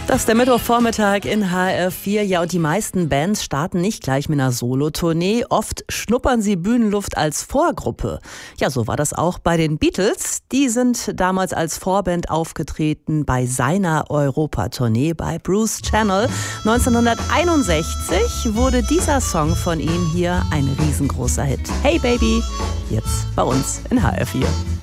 Das ist der Mittwochvormittag in HR4. Ja, und die meisten Bands starten nicht gleich mit einer Solotournee. Oft schnuppern sie Bühnenluft als Vorgruppe. Ja, so war das auch bei den Beatles. Die sind damals als Vorband aufgetreten bei seiner Europatournee bei Bruce Channel. 1961 wurde dieser Song von ihm hier ein riesengroßer Hit. Hey Baby, jetzt bei uns in HR4.